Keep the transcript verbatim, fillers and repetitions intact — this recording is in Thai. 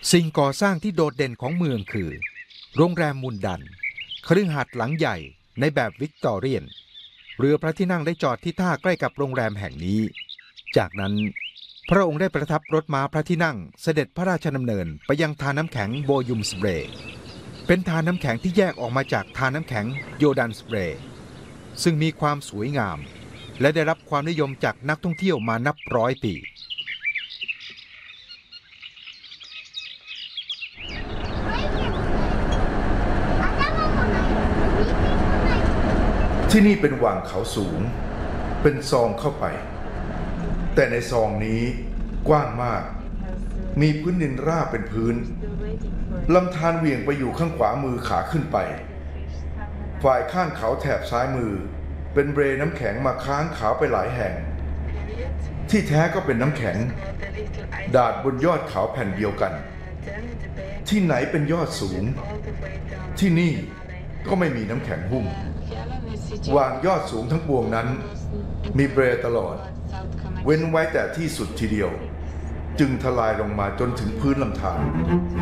สิ่งก่อสร้างที่โดดเด่นของเมืองคือโรงแรมมุนดันคฤหาสน์หลังใหญ่ในแบบวิกตอเรียนเรือพระที่นั่งได้จอดที่ท่าใกล้กับโรงแรมแห่งนี้จากนั้นพระองค์ได้ประทับรถม้าพระที่นั่งเสด็จพระราชดำเนินไปยังทาน้ำแข็งโบยุมสเบรย์เป็นทาน้ำแข็งที่แยกออกมาจากทาน้ำแข็งโยดันสเบรย์ซึ่งมีความสวยงามและได้รับความนิยมจากนักท่องเที่ยวมานับร้อยปีที่นี่เป็นวังเขาสูงเป็นซองเข้าไปแต่ในซองนี้กว้างมากมีพื้นดินราบเป็นพื้นลำธารเหวี่ยงไปอยู่ข้างขวามือขาขึ้นไปฝ่ายข้างเขาแถบซ้ายมือเป็นเบรน้ำแข็งมาค้างขาวไปหลายแห่งที่แท้ก็เป็นน้ำแข็งดาดบนยอดเขาแผ่นเดียวกันที่ไหนเป็นยอดสูงที่นี่ก็ไม่มีน้ำแข็งหุ้มวางยอดสูงทั้งปวงนั้นมีเบรตลอดเว้นไว้แต่ที่สุดทีเดียวจึงทลายลงมาจนถึงพื้นลำธาร